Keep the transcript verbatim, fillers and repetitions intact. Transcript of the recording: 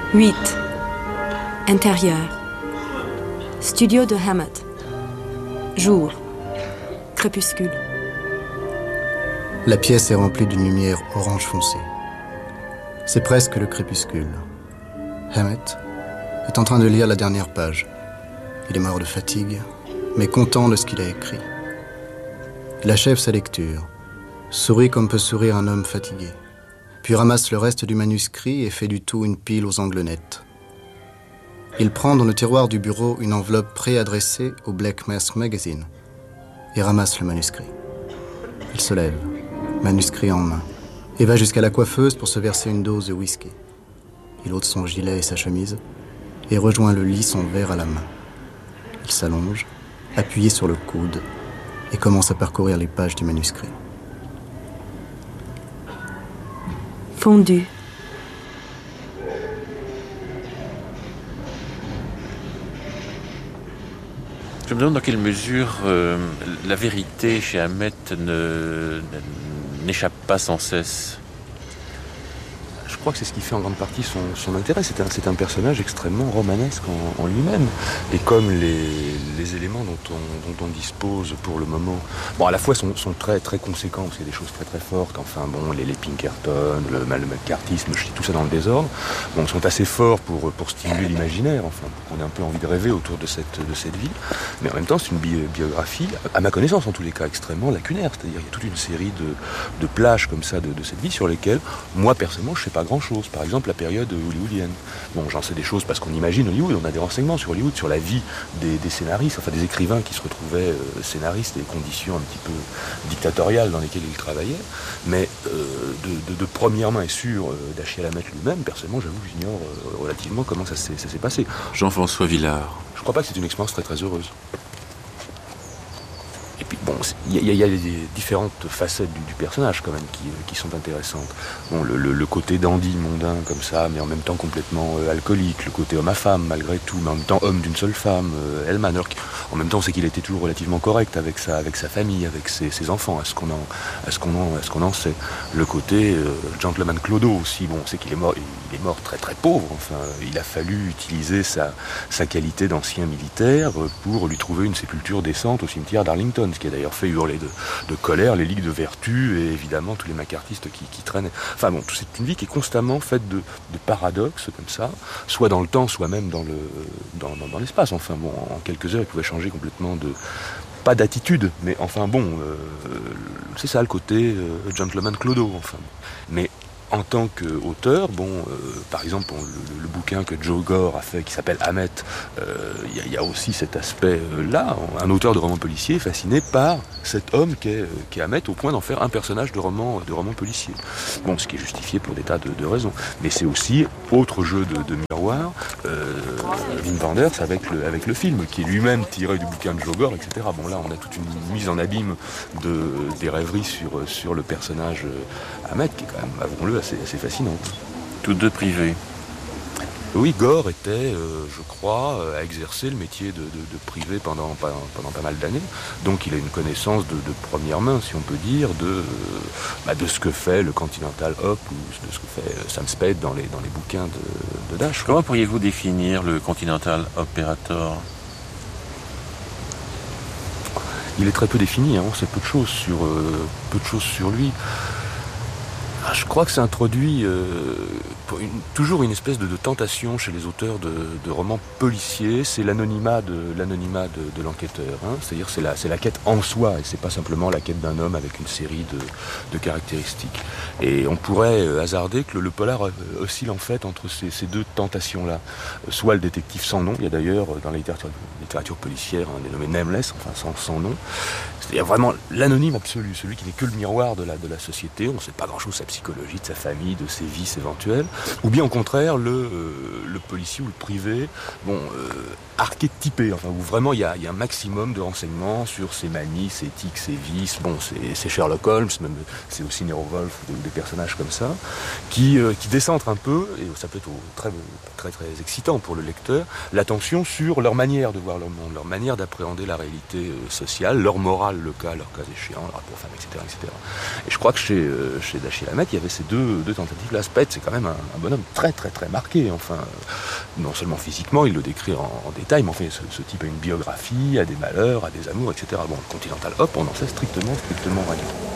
huit. Intérieur. Studio de Hammett. Jour. Crépuscule. La pièce est remplie d'une lumière orange foncé. C'est presque le crépuscule. Hammett est en train de lire la dernière page. Il est mort de fatigue, mais content de ce qu'il a écrit. Il achève sa lecture, sourit comme peut sourire un homme fatigué, puis ramasse le reste du manuscrit et fait du tout une pile aux angles nets. Il prend dans le tiroir du bureau une enveloppe préadressée au Black Mask Magazine et ramasse le manuscrit. Il se lève, manuscrit en main, et va jusqu'à la coiffeuse pour se verser une dose de whisky. Il ôte son gilet et sa chemise et rejoint le lit, son verre à la main. Il s'allonge, appuyé sur le coude, et commence à parcourir les pages du manuscrit. Fondu. Je me demande dans quelle mesure euh, la vérité chez Hammett ne, n'échappe pas sans cesse. Je crois que c'est ce qui fait en grande partie son, son intérêt. C'est un, c'est un personnage extrêmement romanesque en, en lui-même. Et comme les, les éléments dont on, dont on dispose pour le moment, bon, à la fois sont, sont très, très conséquents, parce qu'il y a des choses très très fortes, enfin bon, les, les Pinkerton, le, le McCarthyisme, je dis tout ça dans le désordre, bon, sont assez forts pour, pour stimuler l'imaginaire, enfin, pour qu'on ait un peu envie de rêver autour de cette, de cette vie. Mais en même temps, c'est une bi- biographie, à ma connaissance en tous les cas, extrêmement lacunaire. C'est-à-dire qu'il y a toute une série de, de plages comme ça de, de cette vie sur lesquelles, moi personnellement, je ne sais pas grand-chose. Par exemple, la période hollywoodienne. Bon, j'en sais des choses parce qu'on imagine Hollywood, on a des renseignements sur Hollywood, sur la vie des, des scénaristes, enfin des écrivains qui se retrouvaient euh, scénaristes et des conditions un petit peu dictatoriales dans lesquelles ils travaillaient. Mais euh, de, de, de première main et sur euh, Dashiell Hammett lui-même, personnellement, j'avoue que j'ignore euh, relativement comment ça s'est, ça s'est passé. Jean-François Villard. Je crois pas que c'est une expérience très très heureuse. Et puis bon, il y, y, y a des différentes facettes du, du personnage quand même qui, qui sont intéressantes. Bon, le, le, le côté dandy mondain comme ça, mais en même temps complètement euh, alcoolique, le côté homme à femme malgré tout, mais en même temps homme d'une seule femme, euh, Hellman. Alors en même temps, on sait qu'il était toujours relativement correct avec sa, avec sa famille, avec ses, ses enfants, à ce qu'on en, à ce qu'on en, à ce qu'on en sait. Le côté euh, gentleman clodo aussi, bon, on sait qu'il est mort, il est mort très très pauvre. Enfin, il a fallu utiliser sa, sa qualité d'ancien militaire pour lui trouver une sépulture décente au cimetière d'Arlington. Ce qui a d'ailleurs fait hurler de, de colère les ligues de vertu et évidemment tous les macartistes qui, qui traînaient. Enfin bon, c'est une vie qui est constamment faite de, de paradoxes comme ça, soit dans le temps, soit même dans, le, dans, dans, dans l'espace. Enfin bon, en quelques heures, il pouvait changer complètement de... pas d'attitude, mais enfin bon, euh, c'est ça le côté euh, gentleman clodo, enfin. Mais en tant qu'auteur, bon, euh, par exemple, bon, le, le bouquin que Joe Gore a fait, qui s'appelle Hammett, il euh, y, y a aussi cet aspect-là. Euh, un auteur de roman policier est fasciné par cet homme qu'est, qu'est Hammett, au point d'en faire un personnage de roman, de roman policier. Bon, ce qui est justifié pour des tas de, de raisons. Mais c'est aussi autre jeu de, de miroir, euh, Wim Wenders avec le, avec le film, qui est lui-même tiré du bouquin de Joe Gore, et cetera. Bon, là, on a toute une mise en abîme de, des rêveries sur, sur le personnage Hammett, qui est quand même, avouons-le, assez, assez fascinante. Tous deux privés. Oui, Gore était, euh, je crois, à exercer le métier de, de, de privé pendant, pendant pas mal d'années. Donc il a une connaissance de, de première main, si on peut dire, de, euh, bah, de ce que fait le Continental Op ou de ce que fait Sam Spade dans les, dans les bouquins de, de Dash. Comment pourriez-vous définir le Continental Operator ? Il est très peu défini, hein, on sait peu de choses sur, euh, peu de choses sur lui. Je crois que ça introduit euh, une, toujours une espèce de, de tentation chez les auteurs de, de romans policiers, c'est l'anonymat de, l'anonymat de, de l'enquêteur. Hein. C'est-à-dire c'est la, c'est la quête en soi, et c'est pas simplement la quête d'un homme avec une série de, de caractéristiques. Et on pourrait hasarder que le, le polar oscille en fait entre ces, ces deux tentations-là. Soit le détective sans nom, il y a d'ailleurs dans la littérature, littérature policière un dénommé Nameless, enfin sans, sans nom. C'est-à-dire vraiment l'anonyme absolu, celui qui n'est que le miroir de la, de la société, on ne sait pas grand-chose de sa psychologie, de sa famille, de ses vices éventuels, ou bien au contraire le, euh, le policier ou le privé, bon, euh, archétypé, enfin où vraiment il y a, y a un maximum de renseignements sur ses manies, ses tics, ses vices, bon, c'est, c'est Sherlock Holmes, même c'est aussi Nero Wolfe ou des, des personnages comme ça, qui, euh, qui décentrent un peu, et ça peut être très, très très excitant pour le lecteur, l'attention sur leur manière de voir le monde, leur manière d'appréhender la réalité sociale, leur morale, le cas, leur cas échéant, leur rapport aux femmes, et cetera, et cetera. Et je crois que chez, euh, chez Dashiell Hammett, il y avait ces deux, deux tentatives-là. Spade, c'est quand même un, un bonhomme très très très marqué, enfin, non seulement physiquement, il le décrit en, en détail, mais enfin, ce, ce type a une biographie, a des malheurs, a des amours, et cetera. Bon, le Continental, hop, on en sait strictement, strictement rien.